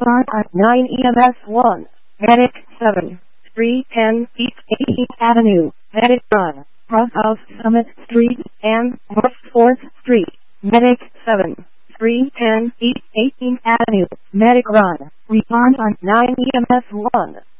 Respond on 9 EMS 1. Medic 7. 310 East 18th Avenue. Medic Run. Cross of Summit Street and North 4th Street. Medic 7. 310 East 18th Avenue. Medic Run. Respond on 9 EMS 1.